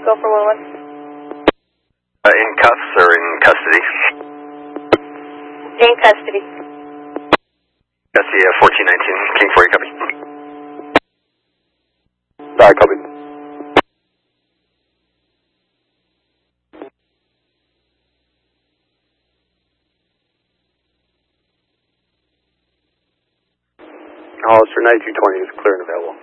Go for 1-1. In cuffs or in custody? In custody. Custody 1419, King 4, you copy? Copy. Hollister 9220 is clear and available.